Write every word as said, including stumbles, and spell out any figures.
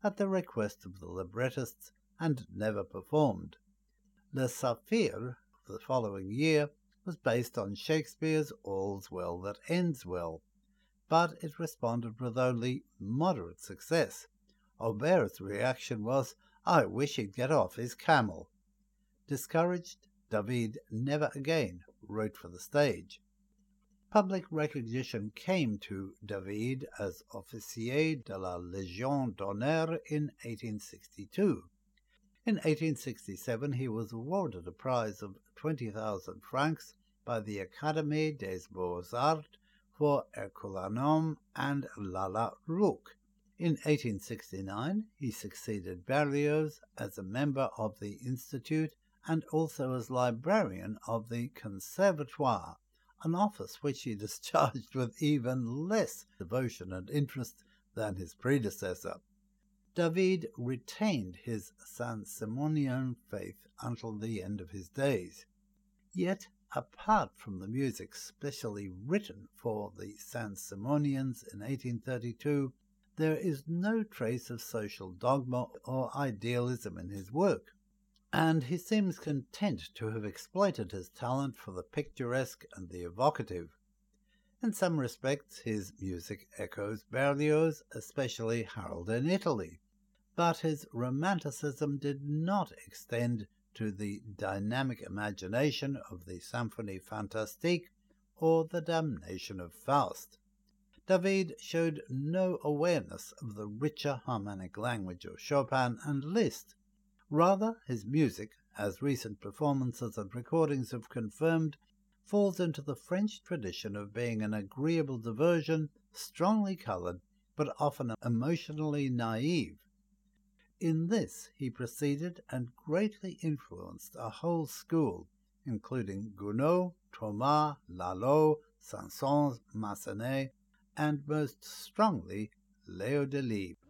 at the request of the librettists and never performed. Le Saphir, the following year, was based on Shakespeare's All's Well That Ends Well, but it responded with only moderate success. Auber's reaction was, "I wish he'd get off his camel." Discouraged, David never again wrote for the stage. Public recognition came to David as officier de la Légion d'honneur in eighteen sixty-two. In eighteen sixty-seven he was awarded a prize of twenty thousand francs by the Académie des Beaux-Arts for Herculaneum and Lalla Rookh. In eighteen sixty-nine he succeeded Berlioz as a member of the Institute and also as librarian of the Conservatoire, an office which he discharged with even less devotion and interest than his predecessor. David retained his Saint-Simonian faith until the end of his days. Yet, apart from the music specially written for the Saint-Simonians in eighteen thirty-two, there is no trace of social dogma or idealism in his work, and he seems content to have exploited his talent for the picturesque and the evocative. In some respects, his music echoes Berlioz, especially Harold in Italy, but his romanticism did not extend to the dynamic imagination of the Symphonie Fantastique or the Damnation of Faust. David showed no awareness of the richer harmonic language of Chopin and Liszt. Rather, his music, as recent performances and recordings have confirmed, falls into the French tradition of being an agreeable diversion, strongly coloured, but often emotionally naive. In this he proceeded and greatly influenced a whole school, including Gounod, Thomas, Lalo, Saint-Saëns, Massenet, and most strongly Leo Delibes.